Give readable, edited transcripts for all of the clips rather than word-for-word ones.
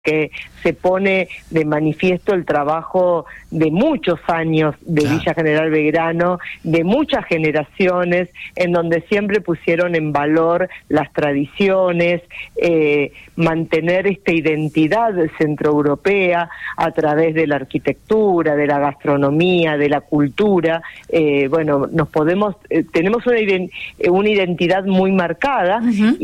que se pone de manifiesto el trabajo de muchos años de Villa General Belgrano, de muchas generaciones, en donde siempre pusieron en valor las tradiciones, mantener esta identidad centroeuropea a través de la arquitectura, de la gastronomía, de la cultura. Bueno, tenemos una identidad muy marcada,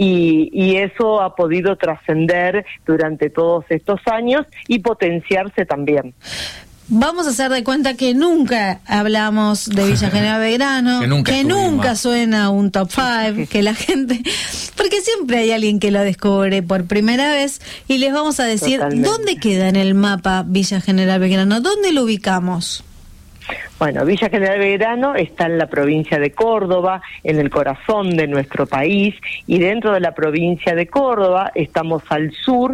y eso ha podido trascender durante todos estos años y potenciarse también. Vamos a hacer de cuenta que nunca hablamos de Villa General Belgrano, que nunca suena un top 5, que la gente... Porque siempre hay alguien que lo descubre por primera vez, y les vamos a decir dónde queda en el mapa Villa General Belgrano, dónde lo ubicamos. Bueno, Villa General Belgrano está en la provincia de Córdoba, en el corazón de nuestro país, y dentro de la provincia de Córdoba estamos al sur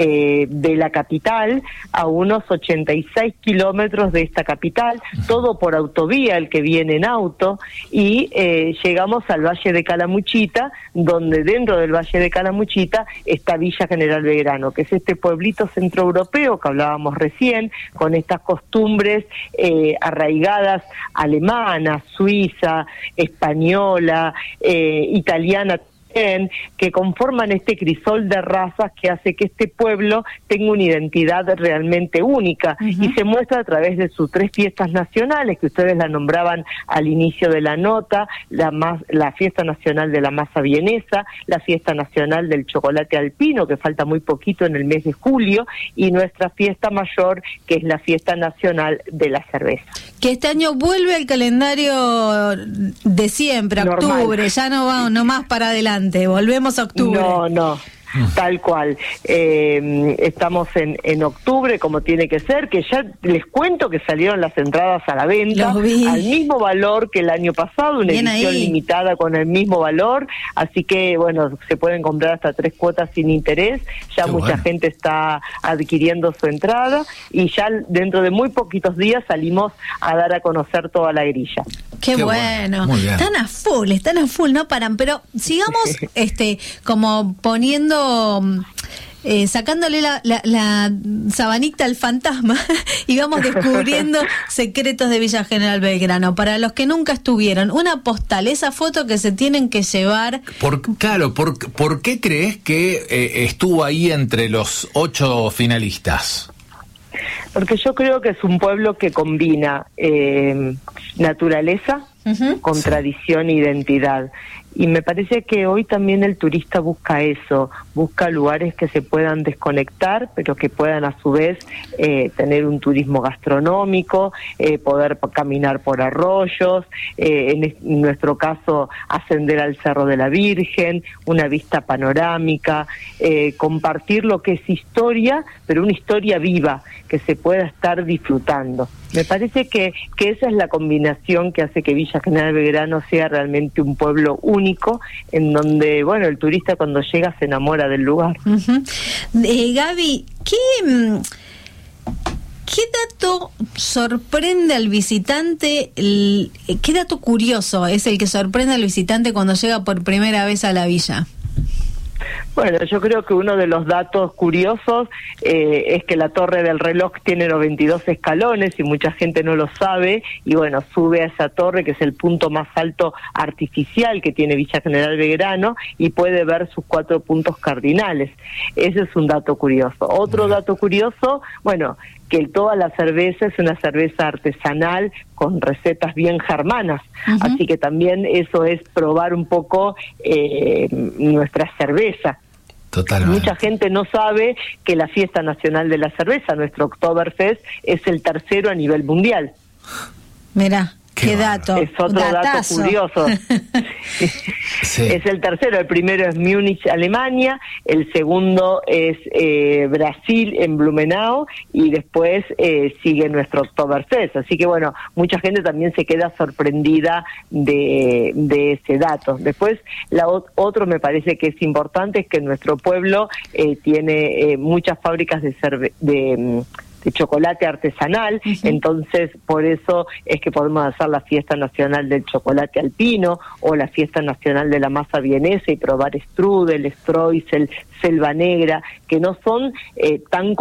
de la capital, a unos 86 kilómetros de esta capital, todo por autovía, el que viene en auto, y llegamos al Valle de Calamuchita, donde dentro del Valle de Calamuchita está Villa General Belgrano, que es este pueblito centroeuropeo que hablábamos recién, con estas costumbres arraigadas alemana, suiza, española, italiana, que conforman este crisol de razas que hace que este pueblo tenga una identidad realmente única, y se muestra a través de sus 3 fiestas nacionales, que ustedes la nombraban al inicio de la nota: la fiesta nacional de la masa vienesa, la fiesta nacional del chocolate alpino, que falta muy poquito en el mes de julio, y nuestra fiesta mayor, que es la fiesta nacional de la cerveza. Que este año vuelve al calendario de siempre, normal. Octubre, ya no va, no más para adelante, volvemos a octubre. No. Tal cual. Estamos en octubre, como tiene que ser, que ya les cuento que salieron las entradas a la venta al mismo valor que el año pasado, una edición limitada con el mismo valor, así que bueno, se pueden comprar hasta 3 cuotas sin interés. Ya mucha gente está adquiriendo su entrada, y ya dentro de muy poquitos días salimos a dar a conocer toda la grilla. Qué bueno. Están a full, no paran, pero sigamos como poniendo, sacándole la sabanita al fantasma y vamos descubriendo secretos de Villa General Belgrano. Para los que nunca estuvieron, una postal, esa foto que se tienen que llevar. ¿Por qué crees que estuvo ahí entre los 8 finalistas? Porque yo creo que es un pueblo que combina naturaleza con tradición e identidad. Y me parece que hoy también el turista busca eso, busca lugares que se puedan desconectar, pero que puedan a su vez tener un turismo gastronómico, poder caminar por arroyos, en nuestro caso ascender al Cerro de la Virgen, una vista panorámica, compartir lo que es historia, pero una historia viva, que se pueda estar disfrutando. Me parece que esa es la combinación que hace que Villa General Belgrano sea realmente un pueblo único, en donde, bueno, el turista cuando llega se enamora del lugar. Gaby, ¿qué dato sorprende al visitante? ¿Qué dato curioso es el que sorprende al visitante cuando llega por primera vez a la villa? Bueno, yo creo que uno de los datos curiosos es que la Torre del Reloj tiene 92 escalones, y mucha gente no lo sabe, y bueno, sube a esa torre, que es el punto más alto artificial que tiene Villa General Belgrano, y puede ver sus 4 puntos cardinales. Ese es un dato curioso. Otro dato curioso, bueno, que toda la cerveza es una cerveza artesanal con recetas bien germanas, así que también eso es probar un poco nuestra cerveza. Totalmente. Mucha gente no sabe que la fiesta nacional de la cerveza, nuestro Oktoberfest, es el 3º a nivel mundial. Mirá. Qué dato. Es otro dato curioso. Sí. Es el 3º, el primero es Múnich, Alemania, el segundo es Brasil, en Blumenau, y después sigue nuestro Oktoberfest. Así que bueno, mucha gente también se queda sorprendida de ese dato. Después, otro me parece que es importante, es que nuestro pueblo tiene muchas fábricas de chocolate artesanal. Entonces por eso es que podemos hacer la fiesta nacional del chocolate alpino o la fiesta nacional de la masa vienesa y probar strudel, streusel, selva negra, que no son tan